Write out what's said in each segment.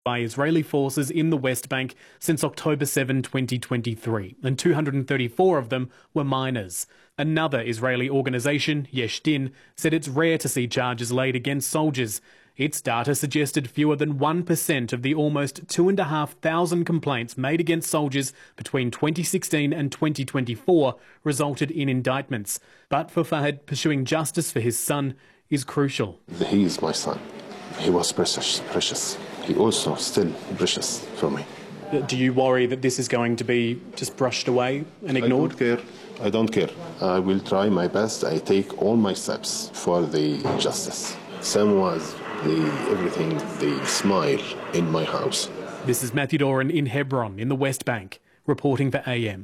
by Israeli forces in the West Bank since October 7, 2023, and 234 of them were minors. Another Israeli organisation, Yesh Din, said it's rare to see charges laid against soldiers. Its data suggested fewer than 1% of the almost 2,500 complaints made against soldiers between 2016 and 2024 resulted in indictments. But for Fahad, pursuing justice for his son is crucial. He is my son. He was precious. He also still precious for me. Do you worry that this is going to be just brushed away and ignored? I don't care. I will try my best. I take all my steps for the justice. Same was everything, the smile in my house. This is Matthew Doran in Hebron in the West Bank, reporting for AM.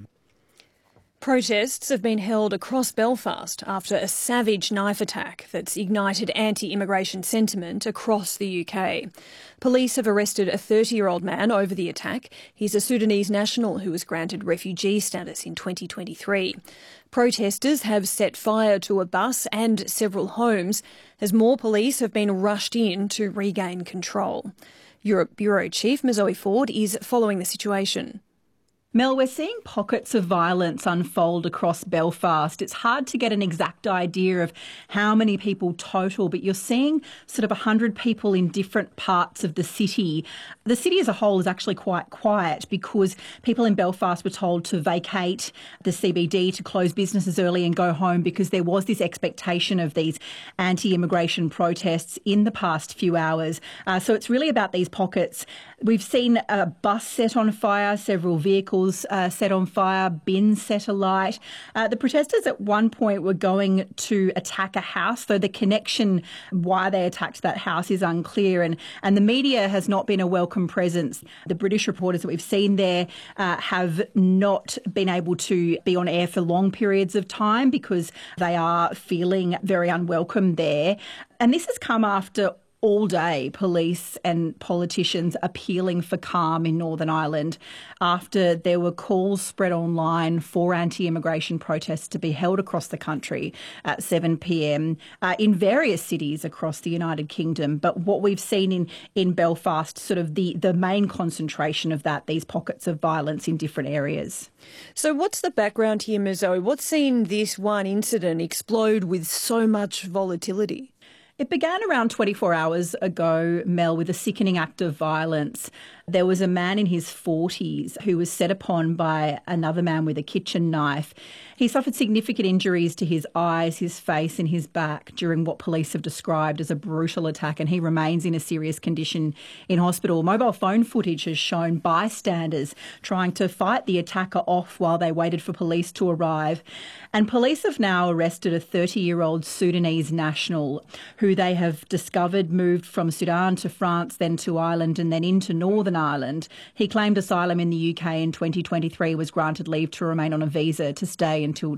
Protests have been held across Belfast after a savage knife attack that's ignited anti-immigration sentiment across the UK. Police have arrested a 30-year-old man over the attack. He's a Sudanese national who was granted refugee status in 2023. Protesters have set fire to a bus and several homes as more police have been rushed in to regain control. Europe Bureau Chief Zoe Ford is following the situation. Mel, we're seeing pockets of violence unfold across Belfast. It's hard to get an exact idea of how many people total, but you're seeing sort of 100 people in different parts of the city. The city as a whole is actually quite quiet because people in Belfast were told to vacate the CBD, to close businesses early and go home because there was this expectation of these anti-immigration protests in the past few hours. So it's really about these pockets. We've seen a bus set on fire, several vehicles set on fire, bins set alight. The protesters at one point were going to attack a house, though the connection why they attacked that house is unclear, and the media has not been a welcome presence. The British reporters that we've seen there have not been able to be on air for long periods of time because they are feeling very unwelcome there. And this has come after all day police and politicians appealing for calm in Northern Ireland after there were calls spread online for anti-immigration protests to be held across the country at 7 p.m. In various cities across the United Kingdom. But what we've seen in Belfast, sort of the main concentration of that, these pockets of violence in different areas. So what's the background here, Zoe? What's seen this one incident explode with so much volatility? It began around 24 hours ago, Mel, with a sickening act of violence. There was a man in his 40s who was set upon by another man with a kitchen knife. He suffered significant injuries to his eyes, his face and his back during what police have described as a brutal attack, and he remains in a serious condition in hospital. Mobile phone footage has shown bystanders trying to fight the attacker off while they waited for police to arrive. And police have now arrested a 30-year-old Sudanese national who they have discovered moved from Sudan to France, then to Ireland and then into Northern Ireland. He claimed asylum in the UK in 2023, was granted leave to remain on a visa to stay until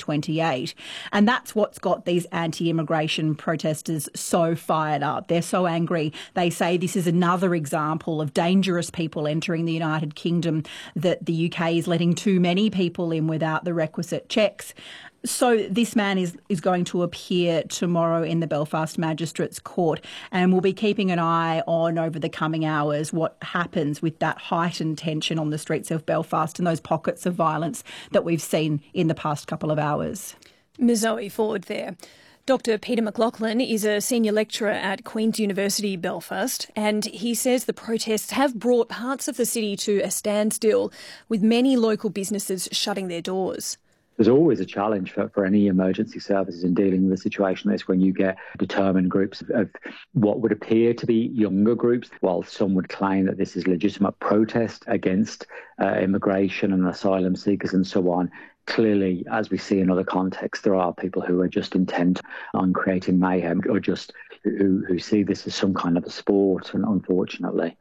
2028. And that's what's got these anti-immigration protesters so fired up. They're so angry. They say this is another example of dangerous people entering the United Kingdom, that the UK is letting too many people in without the requisite checks. So this man is going to appear tomorrow in the Belfast Magistrates Court, and we'll be keeping an eye on over the coming hours what happens with that heightened tension on the streets of Belfast and those pockets of violence that we've seen in the past couple of hours. Zoe Ford there. Dr Peter McLaughlin is a senior lecturer at Queen's University Belfast, and he says the protests have brought parts of the city to a standstill, with many local businesses shutting their doors. There's always a challenge for any emergency services in dealing with a situation like this when you get determined groups of what would appear to be younger groups, while some would claim that this is legitimate protest against immigration and asylum seekers and so on. Clearly, as we see in other contexts, there are people who are just intent on creating mayhem or just who see this as some kind of a sport, and unfortunately.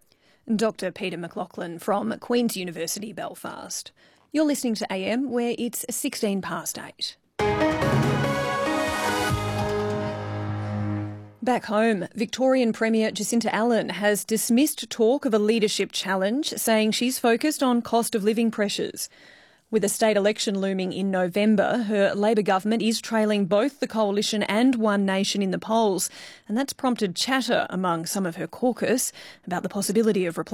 Dr Peter McLaughlin from Queen's University Belfast. You're listening to AM, where it's 16 past 8. Back home, Victorian Premier Jacinta Allan has dismissed talk of a leadership challenge, saying she's focused on cost of living pressures. With a state election looming in November, her Labor government is trailing both the Coalition and One Nation in the polls, and that's prompted chatter among some of her caucus about the possibility of replacing